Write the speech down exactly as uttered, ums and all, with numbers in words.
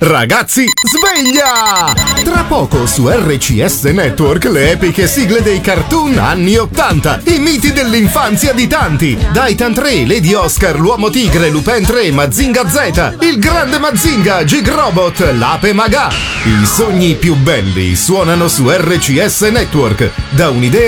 Ragazzi, sveglia! Tra poco su R C S Network le epiche sigle dei cartoon anni ottanta, i miti dell'infanzia di tanti. Daitan tre, Lady Oscar, l'Uomo Tigre, Lupin tre, Mazinga Z, il grande Mazinga, Gig Robot, l'Ape Maga. I sogni più belli suonano su R C S Network. Da un'idea